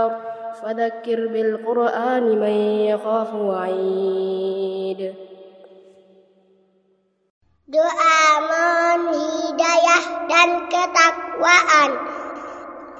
فذكر بالقرآن من يخاف وعيد. Doa mohon hidayah dan ketakwaan.